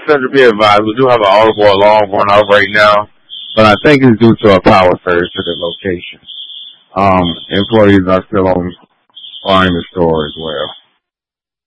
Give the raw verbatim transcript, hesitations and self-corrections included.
Central P advised. We do have an audible alarm going off right now, but I think it's due to a power surge to the location. Um, employees are still on, on the store as well.